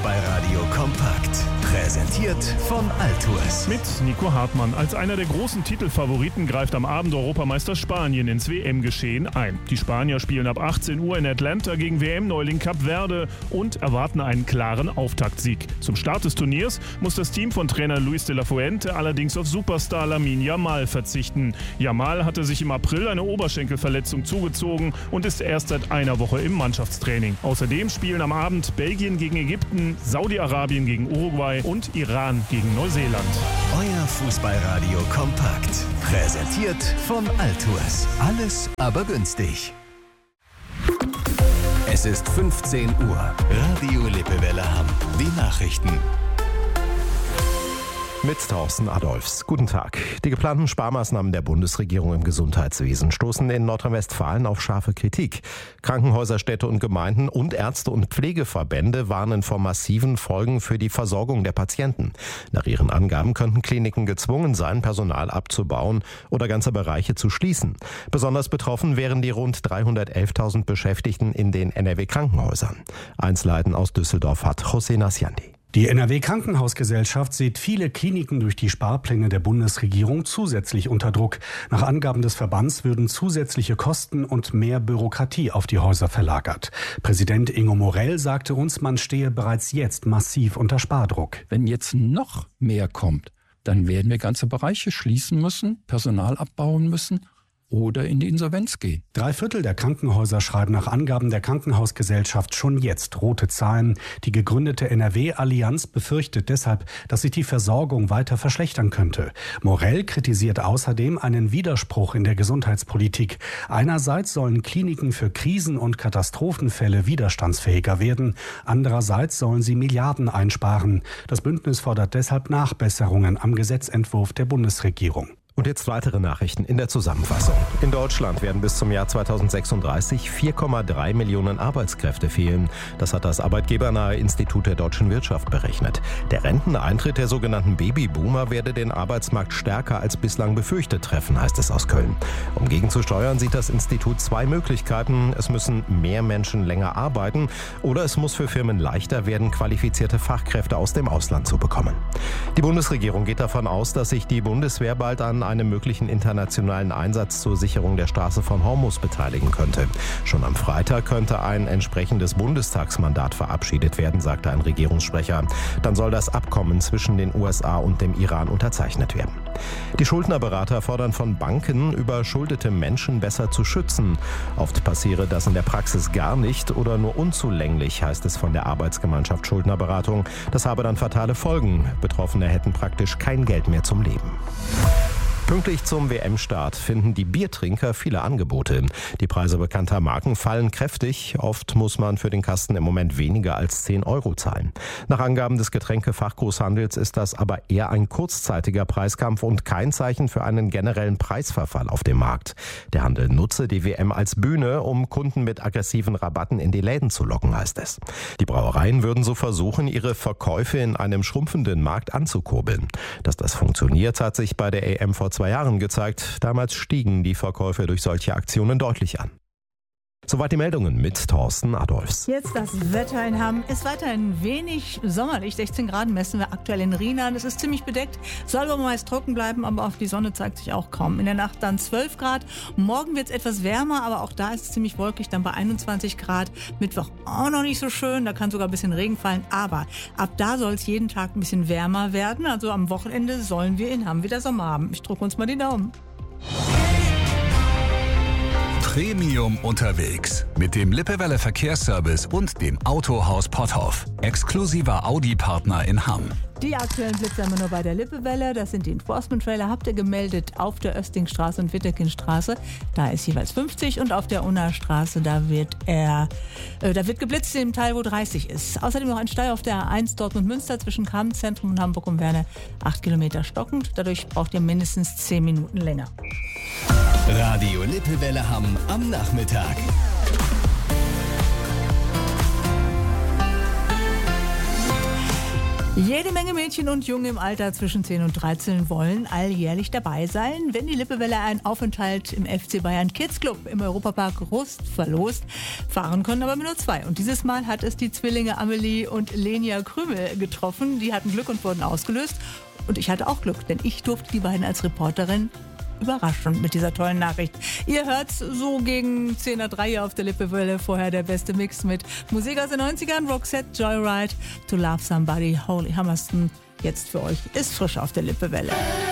Fußballradio kompakt. Präsentiert von Altours. Mit Nico Hartmann. Als einer der großen Titelfavoriten greift am Abend Europameister Spanien ins WM-Geschehen ein. Die Spanier spielen ab 18 Uhr in Atlanta gegen WM-Neuling Kap Verde und erwarten einen klaren Auftaktsieg. Zum Start des Turniers muss das Team von Trainer Luis de la Fuente allerdings auf Superstar Lamine Yamal verzichten. Yamal hatte sich im April eine Oberschenkelverletzung zugezogen und ist erst seit einer Woche im Mannschaftstraining. Außerdem spielen am Abend Belgien gegen Ägypten, Saudi-Arabien gegen Uruguay und Iran gegen Neuseeland. Euer Fußballradio kompakt. Präsentiert von Altours. Alles aber günstig. Es ist 15 Uhr. Radio Lippewelle Hamm. Die Nachrichten. Mit Thorsten Adolfs. Guten Tag. Die geplanten Sparmaßnahmen der Bundesregierung im Gesundheitswesen stoßen in Nordrhein-Westfalen auf scharfe Kritik. Krankenhäuser, Städte und Gemeinden und Ärzte- und Pflegeverbände warnen vor massiven Folgen für die Versorgung der Patienten. Nach ihren Angaben könnten Kliniken gezwungen sein, Personal abzubauen oder ganze Bereiche zu schließen. Besonders betroffen wären die rund 311.000 Beschäftigten in den NRW-Krankenhäusern. Einzelheiten aus Düsseldorf hat José Nasciandi. Die NRW-Krankenhausgesellschaft sieht viele Kliniken durch die Sparpläne der Bundesregierung zusätzlich unter Druck. Nach Angaben des Verbands würden zusätzliche Kosten und mehr Bürokratie auf die Häuser verlagert. Präsident Ingo Morell sagte uns, man stehe bereits jetzt massiv unter Spardruck. Wenn jetzt noch mehr kommt, dann werden wir ganze Bereiche schließen müssen, Personal abbauen müssen oder in die Insolvenz gehen. 3/4 der Krankenhäuser schreiben nach Angaben der Krankenhausgesellschaft schon jetzt rote Zahlen. Die gegründete NRW-Allianz befürchtet deshalb, dass sich die Versorgung weiter verschlechtern könnte. Morell kritisiert außerdem einen Widerspruch in der Gesundheitspolitik. Einerseits sollen Kliniken für Krisen- und Katastrophenfälle widerstandsfähiger werden. Andererseits sollen sie Milliarden einsparen. Das Bündnis fordert deshalb Nachbesserungen am Gesetzentwurf der Bundesregierung. Und jetzt weitere Nachrichten in der Zusammenfassung. In Deutschland werden bis zum Jahr 2036 4,3 Millionen Arbeitskräfte fehlen. Das hat das arbeitgebernahe Institut der deutschen Wirtschaft berechnet. Der Renteneintritt der sogenannten Babyboomer werde den Arbeitsmarkt stärker als bislang befürchtet treffen, heißt es aus Köln. Um gegenzusteuern, sieht das Institut zwei Möglichkeiten. Es müssen mehr Menschen länger arbeiten oder es muss für Firmen leichter werden, qualifizierte Fachkräfte aus dem Ausland zu bekommen. Die Bundesregierung geht davon aus, dass sich die Bundeswehr bald an einem möglichen internationalen Einsatz zur Sicherung der Straße von Hormuz beteiligen könnte. Schon am Freitag könnte ein entsprechendes Bundestagsmandat verabschiedet werden, sagte ein Regierungssprecher. Dann soll das Abkommen zwischen den USA und dem Iran unterzeichnet werden. Die Schuldnerberater fordern von Banken, überschuldete Menschen besser zu schützen. Oft passiere das in der Praxis gar nicht oder nur unzulänglich, heißt es von der Arbeitsgemeinschaft Schuldnerberatung. Das habe dann fatale Folgen. Betroffene hätten praktisch kein Geld mehr zum Leben. Pünktlich zum WM-Start finden die Biertrinker viele Angebote. Die Preise bekannter Marken fallen kräftig. Oft muss man für den Kasten im Moment weniger als 10 € zahlen. Nach Angaben des Getränkefachgroßhandels ist das aber eher ein kurzzeitiger Preiskampf und kein Zeichen für einen generellen Preisverfall auf dem Markt. Der Handel nutze die WM als Bühne, um Kunden mit aggressiven Rabatten in die Läden zu locken, heißt es. Die Brauereien würden so versuchen, ihre Verkäufe in einem schrumpfenden Markt anzukurbeln. Dass das funktioniert, hat sich bei der EM vor 2 Jahren gezeigt. Damals stiegen die Verkäufe durch solche Aktionen deutlich an. Soweit die Meldungen mit Thorsten Adolfs. Jetzt das Wetter in Hamm ist weiterhin wenig sommerlich. 16 Grad messen wir aktuell in Rheinland. Es ist ziemlich bedeckt, soll aber meist trocken bleiben, aber auf die Sonne zeigt sich auch kaum. In der Nacht dann 12 Grad. Morgen wird es etwas wärmer, aber auch da ist es ziemlich wolkig, dann bei 21 Grad. Mittwoch auch noch nicht so schön, da kann sogar ein bisschen Regen fallen. Aber ab da soll es jeden Tag ein bisschen wärmer werden. Also am Wochenende sollen wir in Hamm wieder Sommer haben. Ich drücke uns mal die Daumen. Premium unterwegs mit dem Lippewelle Verkehrsservice und dem Autohaus Potthoff. Exklusiver Audi-Partner in Hamm. Die aktuellen Blitzer immer nur bei der Lippewelle. Das sind die Enforcement-Trailer. Habt ihr gemeldet auf der Östingstraße und Wittekindstraße. Da ist jeweils 50 und auf der Unna-Straße, da wird geblitzt im Teil, wo 30 ist. Außerdem noch ein Stau auf der A1 Dortmund-Münster zwischen Kamenz-Zentrum und Hamburg und Werne. 8 Kilometer stockend. Dadurch braucht ihr mindestens 10 Minuten länger. Radio Lippewelle Hamm am Nachmittag. Jede Menge Mädchen und Jungen im Alter zwischen 10 und 13 wollen alljährlich dabei sein, wenn die Lippewelle einen Aufenthalt im FC Bayern Kids Club im Europapark Rust verlost. Fahren können aber nur 2. Und dieses Mal hat es die Zwillinge Amelie und Lenia Krümel getroffen. Die hatten Glück und wurden ausgelöst. Und ich hatte auch Glück, denn ich durfte die beiden als Reporterin überraschen mit dieser tollen Nachricht. Ihr hört so gegen 10:03 hier auf der Lippewelle. Vorher der beste Mix mit Musik aus den 90ern, Roxette, Joyride, To Love Somebody, Holy Hammerstein. Jetzt für euch ist frisch auf der Lippewelle.